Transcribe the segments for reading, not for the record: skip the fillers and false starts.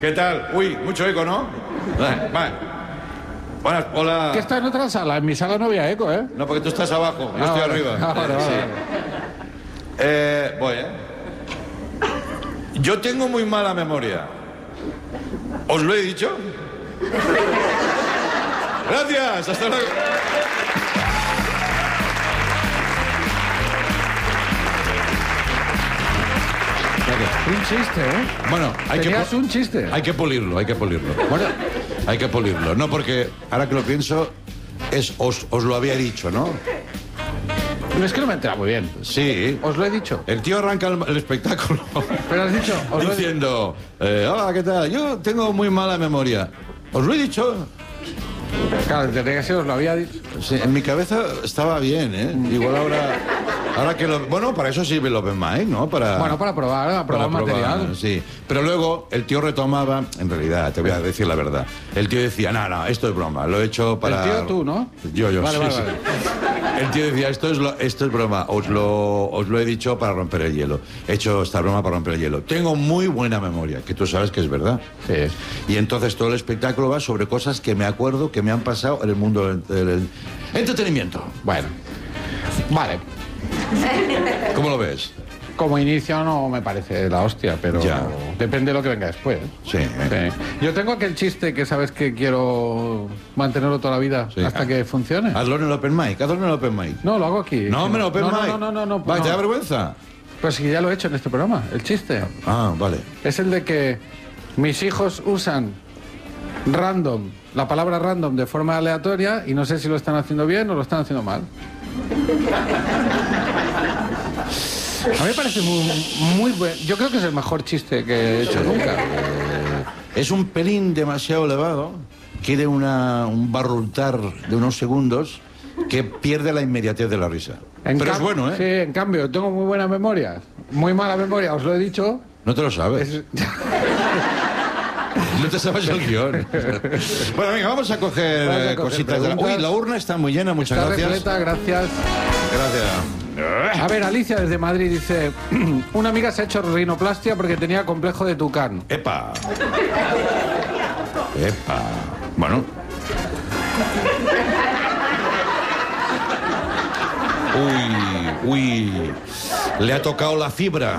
¿Qué tal? Uy, mucho eco, ¿no? Vale. Buenas, hola. Que está en otra sala. En mi sala no había eco, ¿eh? No, porque tú estás abajo, yo estoy arriba. Vale. Voy, ¿eh? Yo tengo muy mala memoria. ¿Os lo he dicho? Gracias, hasta luego. Un chiste, ¿eh? Bueno, Tenías un chiste. Hay que pulirlo. Bueno, Hay que pulirlo. No, porque ahora que lo pienso, os lo había dicho, ¿no? es que no me entera muy bien. Sí. Os lo he dicho. El tío arranca el espectáculo Pero has dicho... os lo he- diciendo, hola, ¿qué tal? Yo tengo muy mala memoria. ¿Os lo he dicho? Claro, tendría que ser, os lo había dicho. Sí, en mi cabeza estaba bien, ¿eh? Igual ahora que lo... Bueno, para eso sirve el Open Mic, ¿no? Bueno, para probar material. Sí, pero luego el tío retomaba, en realidad, te voy a decir la verdad, el tío decía, no, esto es broma, lo he hecho para... El tío tú, ¿no? Yo, Vale, sí, vale, sí. vale. El tío decía, esto es broma, os lo he dicho para romper el hielo. He hecho esta broma para romper el hielo. Tengo muy buena memoria, que tú sabes que es verdad. Sí. Y entonces todo el espectáculo va sobre cosas que me acuerdo que me han pasado en el mundo del entretenimiento. Bueno. Vale. ¿Cómo lo ves? Como inicio no me parece la hostia, pero Ya. depende de lo que venga después. Sí. Sí. Yo tengo aquel chiste que sabes que quiero mantenerlo toda la vida Sí. hasta que funcione. Hazlo en el Open Mic, No, lo hago aquí. No, hombre, Open Mic. No. Va, ¿te da vergüenza? Pues sí, ya lo he hecho en este programa, el chiste. Ah, vale. Es el de que mis hijos usan la palabra random de forma aleatoria y no sé si lo están haciendo bien o lo están haciendo mal. A mí me parece muy bueno. Yo creo que es el mejor chiste que he hecho nunca. Es un pelín demasiado elevado, quiere un barrultar de unos segundos que pierde la inmediatez de la risa. Pero es bueno, ¿eh? Sí, en cambio, tengo muy buena memoria. Muy mala memoria, os lo he dicho. No te lo sabes. No te sabes el guión. Bueno, venga, vamos a coger cositas. preguntas. Uy, la urna está muy llena, muchas Está gracias. repleta, gracias. Gracias. A ver, Alicia desde Madrid dice: una amiga se ha hecho rinoplastia porque tenía complejo de tucán. Epa. Bueno. Uy. Le ha tocado la fibra.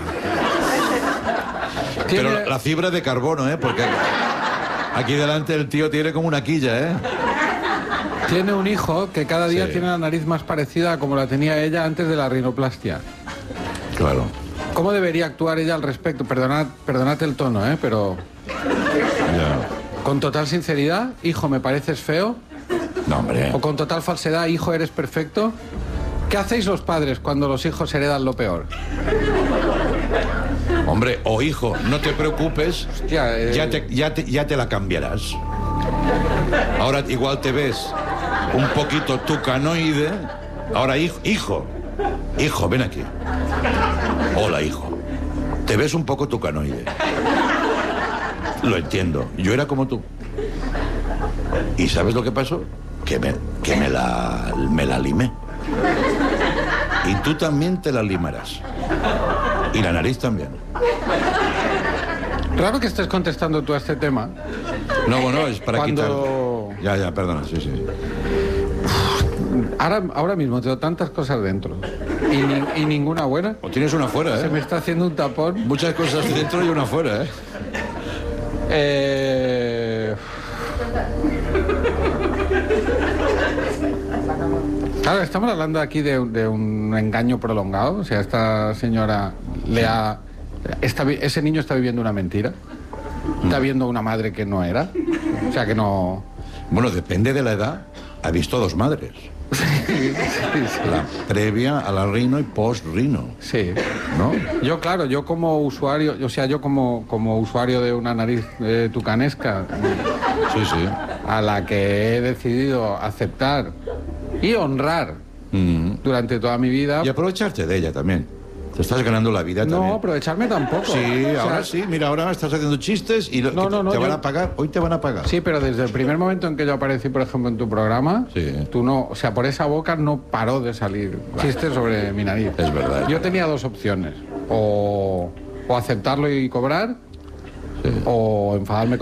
Pero la fibra de carbono, ¿eh? Porque aquí delante el tío tiene como una quilla, ¿eh? Tiene un hijo que cada día Sí. tiene la nariz más parecida a como la tenía ella antes de la rinoplastia. Claro. ¿Cómo debería actuar ella al respecto? Perdonad el tono, pero... Ya. Con total sinceridad, hijo, ¿me pareces feo? No, hombre. ¿O con total falsedad, hijo, eres perfecto? ¿Qué hacéis los padres cuando los hijos heredan lo peor? Hombre, o hijo, no te preocupes, Hostia, ya te la cambiarás. Ahora igual te ves un poquito tucanoide. Ahora, hijo, ven aquí. Hola, hijo. Te ves un poco tucanoide. Lo entiendo. Yo era como tú. ¿Y sabes lo que pasó? Que me la limé. Y tú también te la limarás. Y la nariz también. Raro que estés contestando tú a este tema. No, bueno, es para Cuando- quitar. Ya, perdona, sí. Ahora mismo tengo tantas cosas dentro y ninguna buena. O tienes una fuera, Se me ¿eh? está haciendo un tapón. Muchas cosas dentro y una fuera, ¿eh? Claro, estamos hablando aquí de un engaño prolongado. O sea, esta señora ese niño está viviendo una mentira. Está viendo una madre que no era. O sea, que no... Bueno, depende de la edad. Ha visto dos madres. La previa a la rino y post-rino, Sí. ¿no? Yo como usuario, como usuario de una nariz tucanesca, Sí. a la que he decidido aceptar y honrar durante toda mi vida. Y aprovecharte de ella también. Te estás ganando la vida también. No, aprovecharme tampoco. Sí, O sea, ahora sí. Mira, ahora estás haciendo chistes y te van yo- a pagar. Hoy te van a pagar. Sí, pero desde el primer momento en que yo aparecí, por ejemplo, en tu programa, Sí. tú no, o sea, por esa boca no paró de salir chistes sobre mi nariz. Es verdad. Yo tenía dos opciones, o aceptarlo y cobrar, o enfadarme